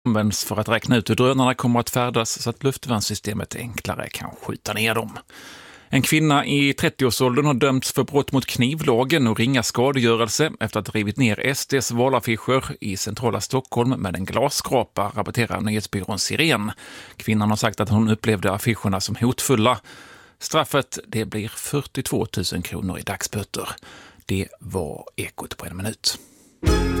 används för att räkna ut hur drönarna kommer att färdas så att luftvärnssystemet enklare kan skjuta ner dem. En kvinna i 30-årsåldern har dömts för brott mot knivlagen och ringa skadegörelse efter att ha rivit ner SDs valaffischer i centrala Stockholm med en glasskrapa, rapporterar nyhetsbyrån Siren. Kvinnan har sagt att hon upplevde affischerna som hotfulla. Straffet det blir 42 000 kronor i dagsböter. Det var Ekot på en minut.